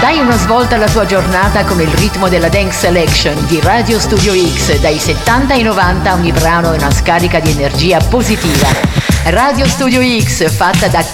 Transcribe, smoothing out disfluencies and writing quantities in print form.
Dai una svolta alla tua giornata con il ritmo della Dance Selection di Radio Studio X. Dai 70 ai 90 ogni brano è una scarica di energia positiva. Radio Studio X, fatta da